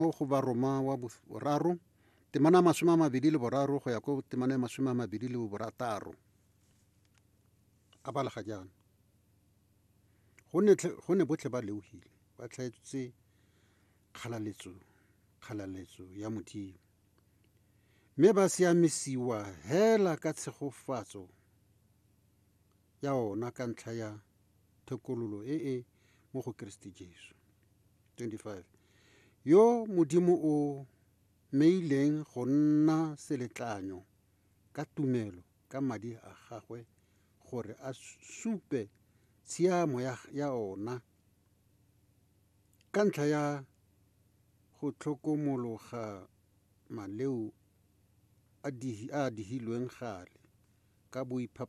mo go Baroma wa boraro temana 23 go ya ko temana 26 a balaga jaana go ne botlhe ba leogile ba tlhaetswe kgalaletso ya Modimo mme ba siamisiwa hela ka tshegofatso ya ona ka ntlha ya thekololo e mo go Kristi Jesu. 25 yo Modimo o meileng go nna seletlanyo ka tumelo ka madi a gagwe gore a supe tshiamo ya ona ka ntlha ya go tlhokomologa maleo a digilweng gale ka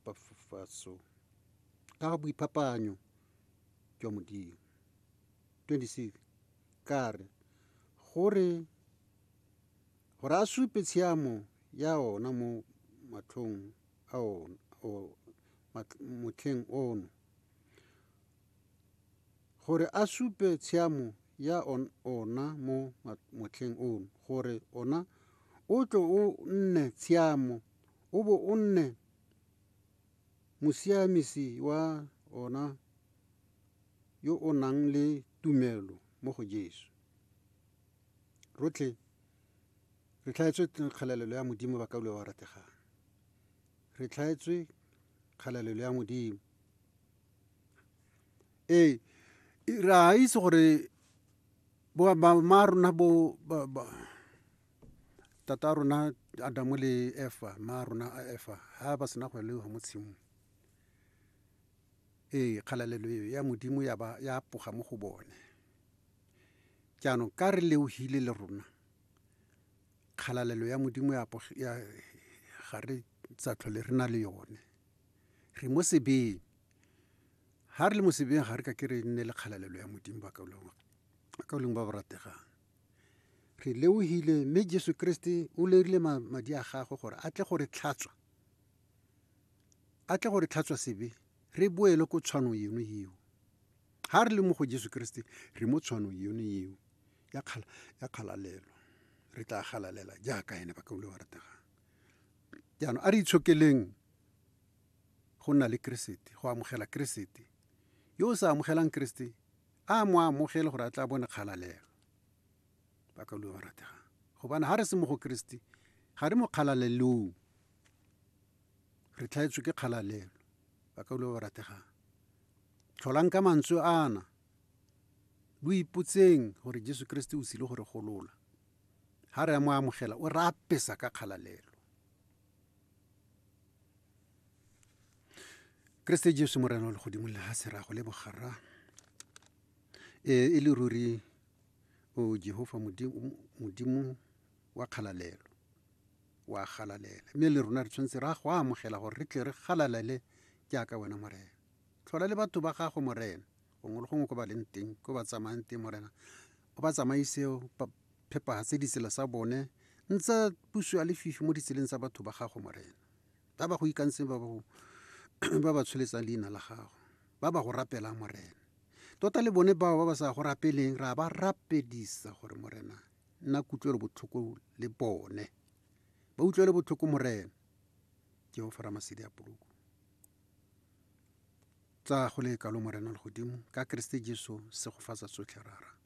boiphapanyo jwa Modimo. 26 kare gore a supe tshiamo ya ona mo motlheng ono gore a supe tshiamo ya ona mo motlheng ono gore ona o tlo o nne tshiamo o bo o nne mosiamisi wa ona yo o nang le tumelo mo go Jesu. Rotlhe re tlhaetswe kgalalelo ya Modimo ba kaulwa wa rategang. Re tlhaetswe kgalalelo ya Modimo. Ra itse gore tata rona Adamu le Efa rona a Efa ha ba sena go lewa mo tshimong. Kgalalelo ya Modimo ya poga mo go bone. Jaanong ka re leogile le rona kgalalelo ya Modimo ga re tsa tlhole re na le yone. Re mo sebeng. Ha re le mo sebeng ga re ka ke re nne le kgalalelo ya Modimo ba kaulong ba borategang. Re leogile mme Jesu Kriste o lerile madi a gagwe gore a tle gore tlhatswa sebe re boele ko tshwanong eno eo. Ha re le mo go Jesu Kriste re mo tshwanong eno eo ya kgalalelo. Re tla galalela jaaka ene ba kaulong ba rategang. Jaanong a re itshokeleng go nna le Kriste, go amogela Kriste. Yo o sa amogelang Kriste a mo amogele gore a tla bone kgalalelo ba kaulong ba rategang. Gobane ha re se mo go Kriste ga re mo kgalalelong, re tlhaetswe ke kgalalelo ba kaulong ba rategang. Tlholang ka mantswe ana lo ipotseng gore Jesu Kriste o sile gore golola. Ha re mo amogela o re apesa ka kgalalelo. Kriste Jesu morena wa legodimo le ha se ra go le bogara e le ruri o Jehova Modimo wa kgalalelo wa galalela mme le rona re tshwanetse ra go amogela gore re tle re galalele jaaka wena morena. Tlhola le batho ba gago morena gongwe le gongwe ko ba leng teng ko ba tsamayang teng morena o ba tsamaise phepagatse ditsela sa bone ntse puso ya lefifi mo ditseleng tsa batho ba gago morena ba ba go ikantseng ba ba tsholetsang leina la gago ba ba go rapelang morena. Tota le bone bao ba ba sa go rapeleng ra ba rapedisa gore morena nna kutlwelo botlhoko le bone ba utlwele botlhoko morena. Jehova Ramasedi a poloko tsa go le kalo morena le godimo ka Kriste Jesu se go fatsa tsotlhe rara.